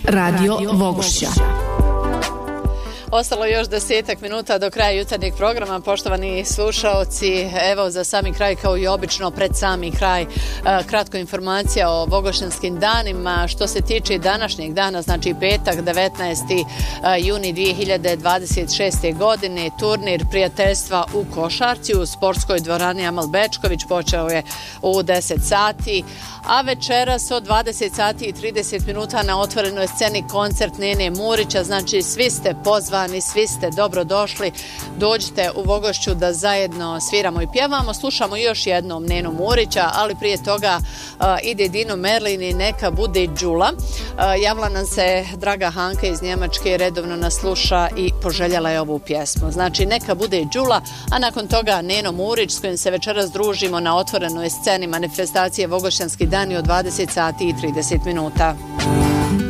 Radio Vogošća. Ostalo još 10 minuta do kraja jutarnjeg programa, poštovani slušaoci. Evo za sami kraj, kao i obično pred sami kraj, kratko informacija o Vogošćanskim danima. Što se tiče današnjeg dana, znači petak 19. juni 2026. godine, turnir prijateljstva u košarci u sportskoj dvorani Amal Bečković počeo je u 10 sati, a večeras od 20 sati i 30 minuta na otvorenoj sceni koncert Nene Murića. Znači svi ste pozvani, svi ste dobrodošli, dođite u Vogošću da zajedno sviramo i pjevamo. Slušamo još jednom Nenu Murića, ali prije toga ide Dino Merlin i Neka bude Đula. Javila nam se draga Hanka iz Njemačke, redovno nas sluša i poželjela je ovu pjesmu. Znači Neka bude Đula, a nakon toga Neno Murić s kojim se večeras družimo na otvorenoj sceni manifestacije Vogošćanski dani od 20 sati i 30 minuta.